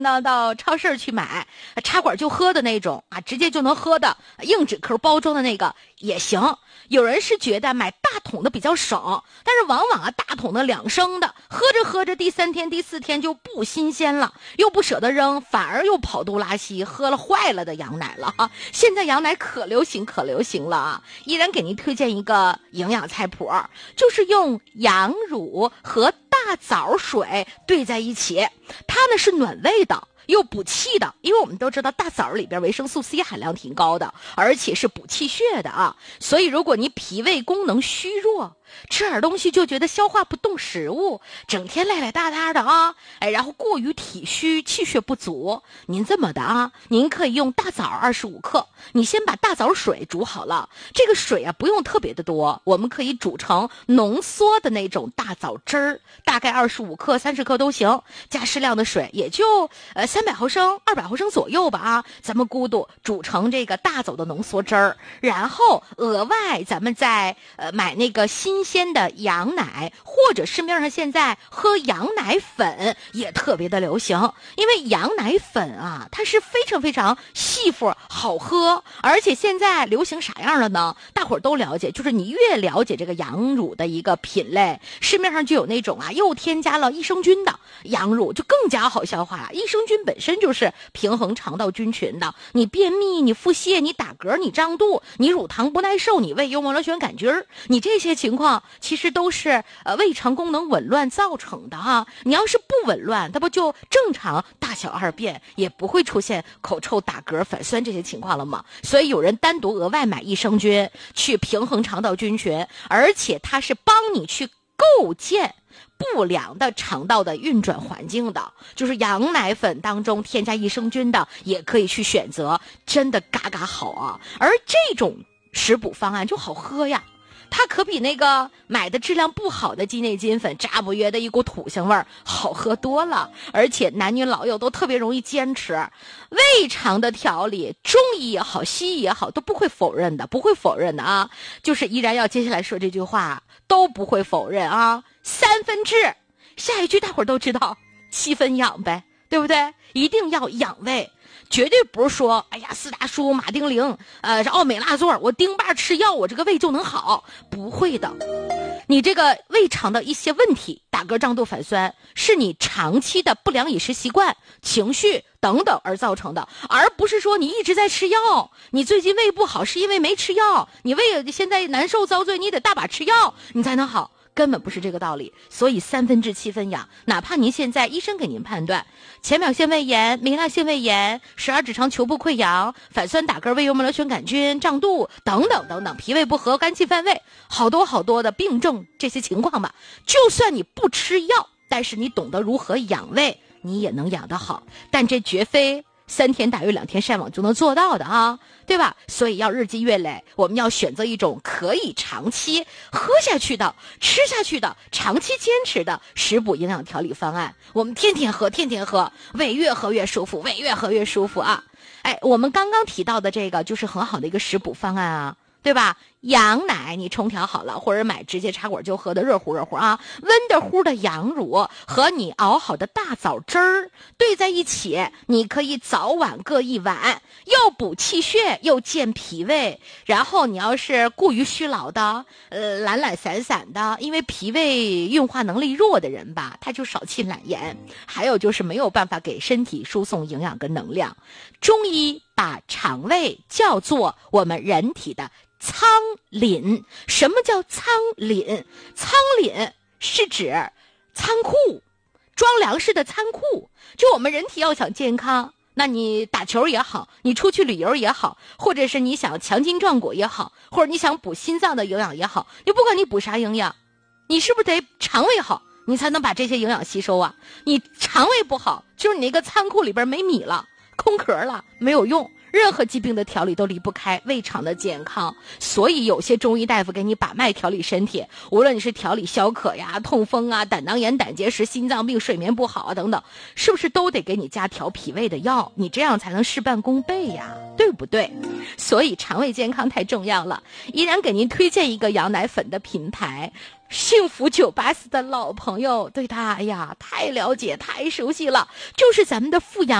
到超市去买插管就喝的那种啊，直接就能喝的硬纸壳包装的那个也行。有人是觉得买大桶的比较省，但是往往大桶的2升的，喝着喝着第3天第4天就不新鲜了，又不舍得扔，反而又跑肚拉稀，喝了坏了的羊奶了哈。现在羊奶可流行了啊！依然给您推荐一个营养菜谱，就是用羊乳和大枣水兑在一起，它呢是暖胃的又补气的，因为我们都知道大枣里边维生素 C 含量挺高的，而且是补气血的啊。所以如果你脾胃功能虚弱，吃点东西就觉得消化不动食物，整天赖赖哒哒的啊，然后过于体虚，气血不足，您这么的啊，您可以用大枣25克，你先把大枣水煮好了，这个水啊不用特别的多，我们可以煮成浓缩的那种大枣汁儿，大概25克、30克都行，加适量的水，也就300毫升、200毫升左右吧啊，咱们咕嘟煮成这个大枣的浓缩汁儿，然后额外咱们再买那个新鲜的羊奶，或者市面上现在喝羊奶粉也特别的流行，因为羊奶粉啊，它是非常非常细肤好喝，而且现在流行啥样了呢？大伙儿都了解，就是你越了解这个羊乳的一个品类，市面上就有那种啊又添加了益生菌的羊乳，就更加好消化了。益生菌本身就是平衡肠道菌群的，你便秘、你腹泻、你打嗝、你胀肚、你乳糖不耐受、你胃幽门螺旋杆菌，你这些情况其实都是胃肠功能紊乱造成的哈。你要是不紊乱，它不就正常大小二便，也不会出现口臭、打嗝、反酸这些情况了吗？所以有人单独额外买益生菌去平衡肠道菌群，而且它是帮你去构建不良的肠道的运转环境的，就是羊奶粉当中添加益生菌的也可以去选择，真的嘎嘎好啊。而这种食补方案就好喝呀，它可比那个买的质量不好的鸡内金粉扎不约的一股土腥味好喝多了，而且男女老幼都特别容易坚持。胃肠的调理，中医也好，西医也好，都不会否认的啊。就是依然要接下来说这句话，都不会否认啊。3分治，下一句大伙儿都知道，7分养呗，对不对？一定要养胃。绝对不是说，哎呀，四大叔、马丁啉，奥美拉唑，我丁巴吃药，我这个胃就能好，不会的。你这个胃肠的一些问题，打嗝、胀肚、反酸，是你长期的不良饮食习惯、情绪等等而造成的，而不是说你一直在吃药。你最近胃不好是因为没吃药，你胃现在难受遭罪，你得大把吃药，你才能好。根本不是这个道理，所以3分治7分养。哪怕您现在医生给您判断浅表性胃炎、糜烂性胃炎、12指肠球部溃疡、反酸打嗝、胃幽门螺旋杆菌、胀肚等等等等，脾胃不和、肝气犯胃，好多的病症这些情况吧，就算你不吃药，但是你懂得如何养胃，你也能养得好。但这绝非3天打鱼2天晒网就能做到的啊，对吧？所以要日积月累，我们要选择一种可以长期喝下去的、吃下去的、长期坚持的食补营养调理方案。我们天天喝，胃越喝越舒服，胃越喝越舒服啊！我们刚刚提到的这个就是很好的一个食补方案啊，对吧？羊奶你冲调好了，或者买直接插管就喝的热乎啊，温的乎的羊乳和你熬好的大枣汁儿兑在一起，你可以早晚各1碗，又补气血又健脾胃。然后你要是过于虚劳的，懒散的，因为脾胃运化能力弱的人吧，他就少气懒言，还有就是没有办法给身体输送营养跟能量。中医把肠胃叫做我们人体的仓廪。什么叫仓廪？仓廪是指仓库，装粮食的仓库。就我们人体要想健康，那你打球也好，你出去旅游也好，或者是你想强筋壮骨也好，或者你想补心脏的营养也好，你不管你补啥营养，你是不是得肠胃好，你才能把这些营养吸收啊？你肠胃不好，就是你那个仓库里边没米了，空壳了，没有用。 任何疾病的调理都离不开胃肠的健康，所以有些中医大夫给你把脉调理身体，无论你是调理消渴呀、痛风啊、胆囊炎、胆结石、心脏病、睡眠不好啊等等，是不是都得给你加调脾胃的药？你这样才能事半功倍呀，对不对？所以肠胃健康太重要了。依然给您推荐一个羊奶粉的品牌，幸福984的老朋友对他，哎呀，太了解太熟悉了，就是咱们的富阳